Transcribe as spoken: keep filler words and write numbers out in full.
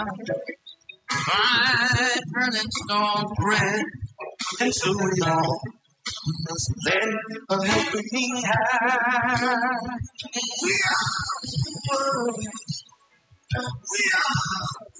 My burning storms bread and soon long was then of helping me high.